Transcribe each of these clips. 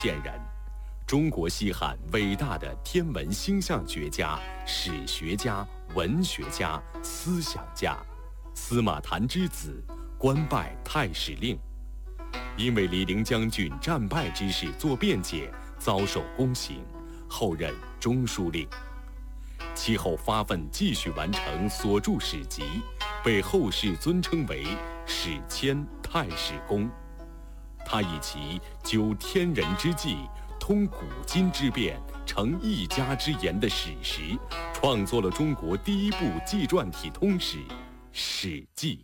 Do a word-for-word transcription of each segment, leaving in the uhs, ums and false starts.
建人，中国西汉伟大的天文星象学家、史学家、文学家、思想家，司马谈之子，官拜太史令。因为李陵将军战败之事做辩解，遭受宫刑，后任中书令。其后发奋继续完成所著史籍，被后世尊称为史迁太史公。他以其究天人之际，通古今之变，成一家之言的史实，创作了中国第一部纪传体通史《史记》。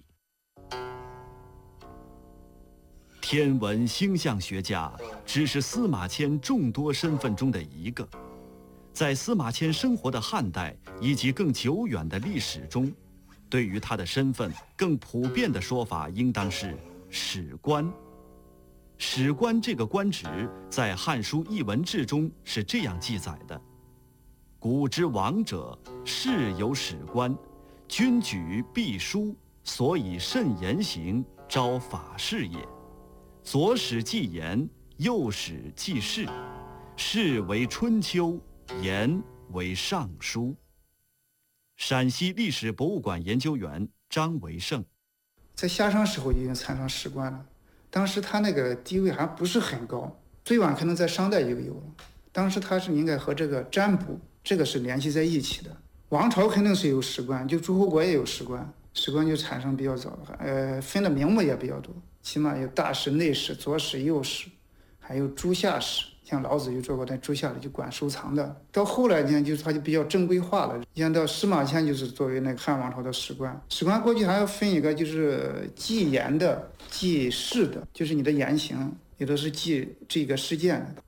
天文星象学家只是司马迁众多身份中的一个，在司马迁生活的汉代以及更久远的历史中，对于他的身份更普遍的说法应当是史官。史官这个官职在《汉书艺文志》中是这样记载的：古之王者，世有史官，君举必书，所以慎言行，昭法事也。左史记言，右史记事，事为春秋，言为尚书。陕西历史博物馆研究员张维胜， 在夏商时候就已经产生史官了，当时他那个地位还不是很高，最晚可能在商代就有了。当时他是应该和这个占卜这个是联系在一起的。王朝肯定是有史官，就诸侯国也有史官，史官就产生比较早，呃，分的名目也比较多，起码有大史、内史、左史、右史，还有诸夏史。像老子就做过，在诸夏里就管收藏的。到后来呢，就是他就比较正规化了。像到司马迁就是作为那个汉王朝的史官，史官过去还要分一个，就是记言的、记事的，就是你的言行，有的是记这个事件的。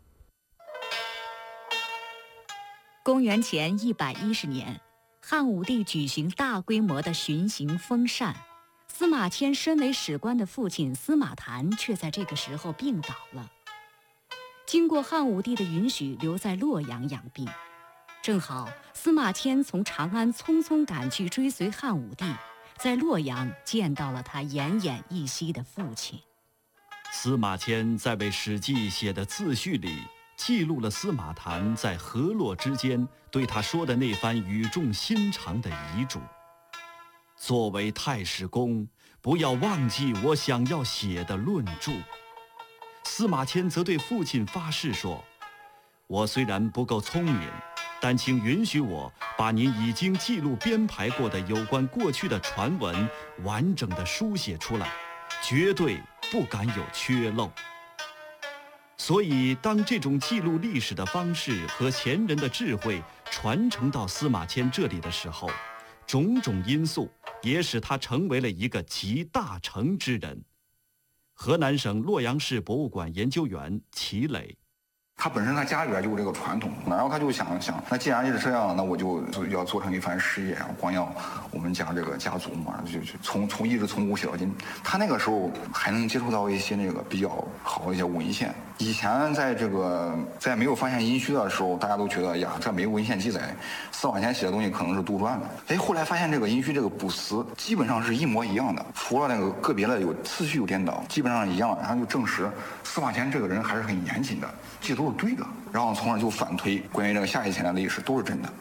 公元前一百一十年，汉武帝举行大规模的巡行封禅，司马迁身为史官的父亲司马谈却在这个时候病倒了。经过汉武帝的允许，留在洛阳养病。正好司马迁从长安匆匆赶去追随汉武帝，在洛阳见到了他奄奄一息的父亲。 司马迁在为《史记》写的自序里，记录了司马谈在河洛之间对他说的那番语重心长的遗嘱：作为太史公，不要忘记我想要写的论著。司马迁则对父亲发誓说：我虽然不够聪明，但请允许我把您已经记录编排过的有关过去的传闻完整的书写出来，绝对不敢有缺漏。所以当这种记录历史的方式和前人的智慧传承到司马迁这里的时候，种种因素也使他成为了一个集大成之人。河南省洛阳市博物馆研究员齐磊， 他本身他家里边就有这个传统，然后他就想想，那既然是这样，那我就就要做成一番事业，光耀我们家这个家族嘛，就就从从一直从古写到今。他那个时候还能接触到一些那个比较好的一些文献。以前在这个在没有发现殷墟的时候，大家都觉得呀，这没有文献记载，司马迁写的东西可能是杜撰的。哎，后来发现这个殷墟这个卜辞基本上是一模一样的，除了那个个别的有次序有颠倒，基本上一样。然后就证实司马迁这个人还是很严谨的，记都是对的。然后从而就反推关于这个夏以前的历史都是真的。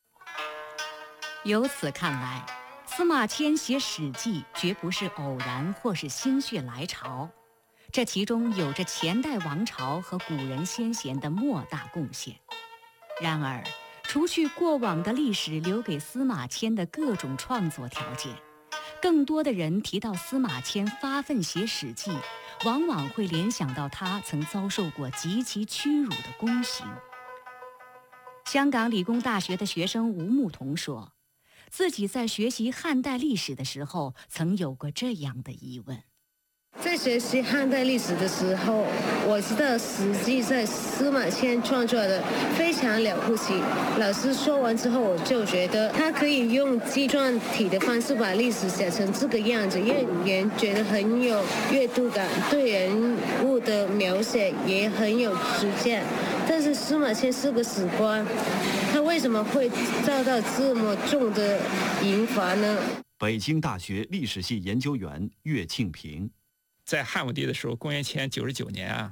由此看来，司马迁写《史记》绝不是偶然或是心血来潮，这其中有着前代王朝和古人先贤的莫大贡献。然而，除去过往的历史留给司马迁的各种创作条件，更多的人提到司马迁发奋写《史记》，往往会联想到他曾遭受过极其屈辱的宫刑。香港理工大学的学生吴牧童说，自己在学习汉代历史的时候，曾有过这样的疑问。 在学习汉代历史的时候，我知道《史记》在司马迁创作的非常了不起。老师说完之后，我就觉得他可以用纪传体的方式把历史写成这个样子，让人觉得很有阅读感，对人物的描写也很有实践。但是司马迁是个史官，他为什么会遭到这么重的刑罚呢？ 北京大学历史系研究员岳庆平， 在汉武帝的时候，公元前九十九年啊，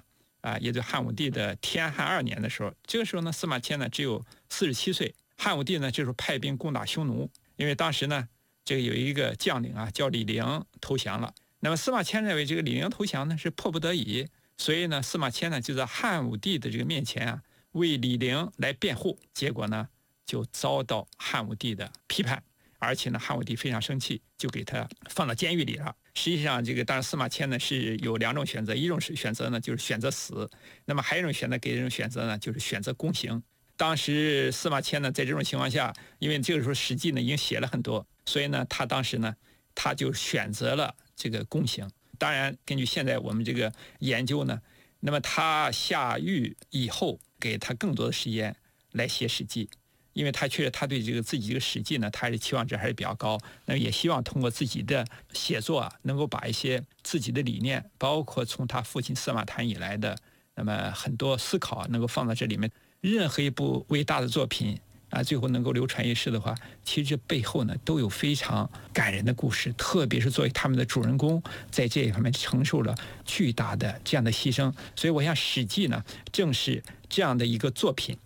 啊，也就汉武帝的天汉二年的时候，这个时候呢，司马迁呢只有四十七岁。汉武帝呢这时候派兵攻打匈奴，因为当时呢这个有一个将领啊叫李陵投降了。那么司马迁认为这个李陵投降呢是迫不得已，所以呢司马迁呢就在汉武帝的这个面前啊为李陵来辩护，结果呢就遭到汉武帝的批判，而且呢汉武帝非常生气，就给他放到监狱里了。实际上这个当然司马迁呢是有两种选择，一种是选择呢就是选择死，那么还有一种选择给人选择呢就是选择宫刑。当时司马迁呢在这种情况下，因为这个时候史记呢已经写了很多，所以呢他当时呢他就选择了这个宫刑。当然根据现在我们这个研究呢，那么他下狱以后给他更多的时间来写史记，因为他确实他对这个自己这个史记呢，他还是期望值还是比较高，那也希望通过自己的写作啊，能够把一些自己的理念，包括从他父亲司马谈以来的那么很多思考能够放到这里面。任何一部伟大的作品啊，最后能够流传于世的话，其实这背后呢都有非常感人的故事，特别是作为他们的主人公，在这一方面承受了巨大的这样的牺牲。所以我想《史记》呢正是这样的一个作品。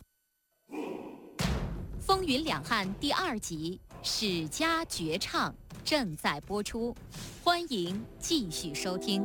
风云两岸第二集《史家绝唱》正在播出，欢迎继续收听。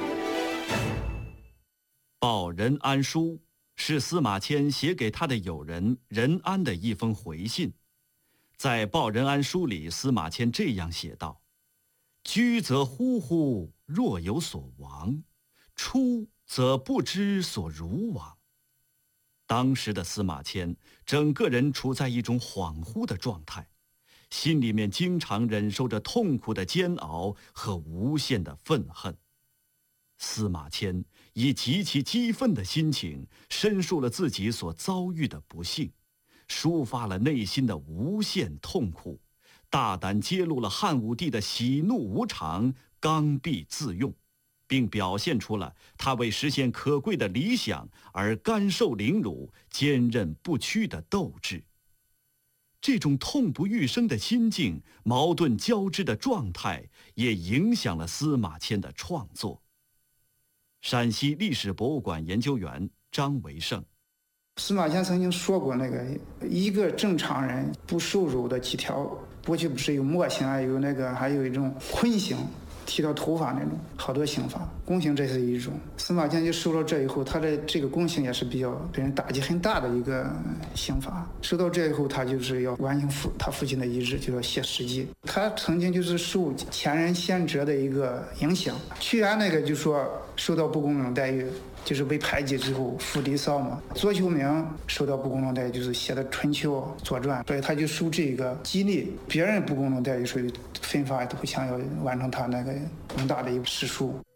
报任安书是司马迁写给他的友人任安的一封回信。在报任安书里，司马迁这样写道：居则呼呼，若有所亡；出则不知所如往。当时的司马迁整个人处在一种恍惚的状态，心里面经常忍受着痛苦的煎熬和无限的愤恨。司马迁以极其激愤的心情申述了自己所遭遇的不幸，抒发了内心的无限痛苦，大胆揭露了汉武帝的喜怒无常、刚愎自用，并表现出了他为实现可贵的理想而甘受凌辱、坚韧不屈的斗志。这种痛不欲生的心境、矛盾交织的状态，也影响了司马迁的创作。陕西历史博物馆研究员张维胜： 司马迁曾经说过，那个一个正常人不受辱的几条，过去不是有墨刑啊，有那个还有一种坤刑，剃到头发那种，好多刑罚，宫刑这是一种。司马迁就受到这以后，他的这个宫刑也是比较对人打击很大的一个刑罚。受到这以后，他就是要完成父他父亲的遗志，就要写史记。他曾经就是受前人先哲的一个影响，屈原那个就说受到不公正待遇，就是被排挤之后负离骚嘛。左丘明受到不公正待遇，就是写的《春秋》《左传》，所以他就受这个激励，别人不公正待遇，所以奋发图强，要完成他那个宏大的一个史书。